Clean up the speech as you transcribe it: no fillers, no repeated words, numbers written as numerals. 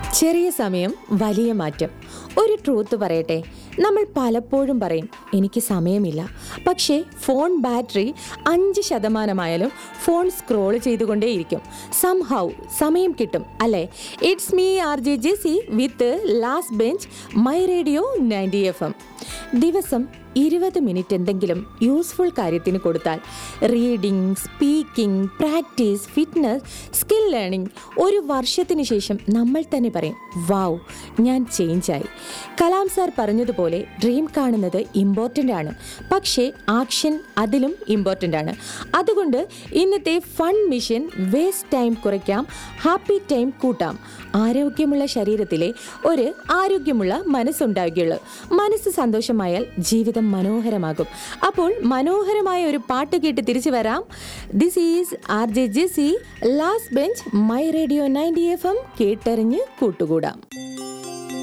ചെറിയ സമയം വലിയ മാറ്റം. ഒരു ട്രൂത്ത് പറയട്ടെ, നമ്മൾ പലപ്പോഴും പറയും എനിക്ക് സമയമില്ല. പക്ഷേ phone battery 5% phone scroll ചെയ്തുകൊണ്ടേയിരിക്കും. Somehow സമയം കിട്ടും അല്ലേ? It's me RJ Jessy with last bench my radio 90 FM. ദിവസം 20 മിനിറ്റ് എന്തെങ്കിലും യൂസ്ഫുൾ കാര്യത്തിന് കൊടുത്താൽ reading, speaking, practice, fitness, skill learning, ഒരു വർഷത്തിന് ശേഷം നമ്മൾ തന്നെ പറയും വാവ്, ഞാൻ ചേഞ്ചായി. കലാം സാർ പറഞ്ഞതുപോലെ ഡ്രീം കാണുന്നത് ഇമ്പോർട്ടൻ്റ് ആണ്, പക്ഷേ ആക്ഷൻ അതിലും ഇമ്പോർട്ടൻ്റ് ആണ്. അതുകൊണ്ട് ഇന്നത്തെ ഫൺ മിഷൻ വേസ്റ്റ് ടൈം കുറയ്ക്കാം, ഹാപ്പി ടൈം കൂട്ടാം. ആരോഗ്യമുള്ള ശരീരത്തിലെ ഒരു ആരോഗ്യമുള്ള മനസ്സുണ്ടാവുകയുള്ളൂ. മനസ്സ് സന്തോഷമായാൽ ജീവിതം മനോഹരമാകും. അപ്പോൾ മനോഹരമായ ഒരു പാട്ട് കേട്ട് തിരിച്ചു വരാം. This is RJ Jessy, last bench my radio 90 FM. കേട്ടറിഞ്ഞ് കൂട്ടുകൂടാം.